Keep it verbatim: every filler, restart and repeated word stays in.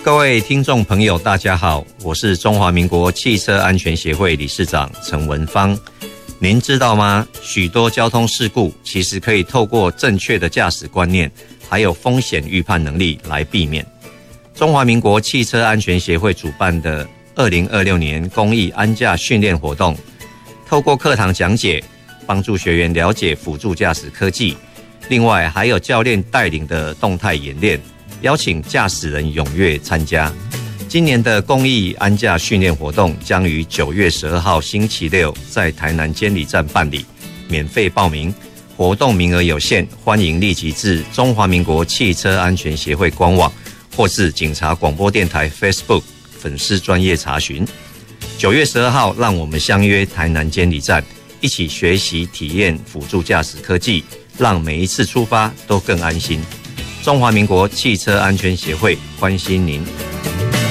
各位听众朋友大家好，我是中华民国汽车安全协会理事长陈文芳。您知道吗？许多交通事故其实可以透过正确的驾驶观念还有风险预判能力来避免。中华民国汽车安全协会主办的二零二六年公益安驾训练活动，透过课堂讲解，帮助学员了解辅助驾驶科技，另外还有教练带领的动态演练，邀请驾驶人踊跃参加。今年的公益安驾训练活动将于九月十二号星期六在台南监理站办理，免费报名，活动名额有限，欢迎立即至中华民国汽车安全协会官网或是警察广播电台 Facebook 粉丝专页查询。九月十二号，让我们相约台南监理站，一起学习体验辅助驾驶科技，让每一次出发都更安心。中华民国汽车安全协会关心您。